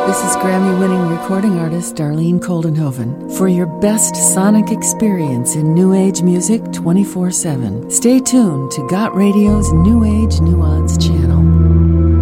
This is Grammy-winning recording artist Darlene Koldenhoven for your best sonic experience in New Age music 24/7. Stay tuned to Got Radio's New Age Nuance channel.